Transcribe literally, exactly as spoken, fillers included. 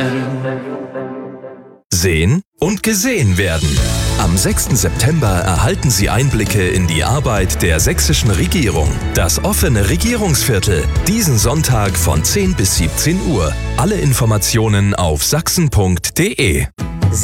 Sehen und gesehen werden. Am sechsten September erhalten Sie Einblicke in die Arbeit der sächsischen Regierung. Das offene Regierungsviertel. Diesen Sonntag von zehn bis siebzehn Uhr. Alle Informationen auf sachsen punkt de.